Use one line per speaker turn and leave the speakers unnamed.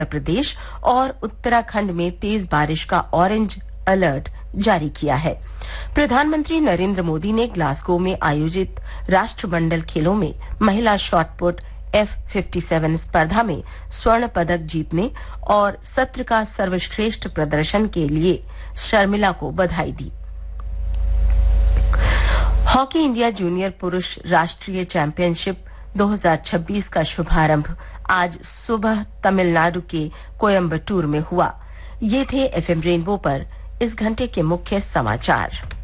प्रदेश और उत्तराखंड में तेज बारिश का ऑरेंज अलर्ट जारी किया है। प्रधानमंत्री नरेंद्र मोदी ने ग्लासगो में आयोजित राष्ट्रमंडल खेलों में महिला शॉटपुट F57 स्पर्धा में स्वर्ण पदक जीतने और सत्र का सर्वश्रेष्ठ प्रदर्शन के लिए शर्मिला को बधाई दी। हॉकी इंडिया जूनियर पुरुष राष्ट्रीय चैंपियनशिप 2026 का शुभारंभ आज सुबह तमिलनाडु के कोयम्बटूर में हुआ। ये थे एफएम रेनबो पर इस घंटे के मुख्य समाचार।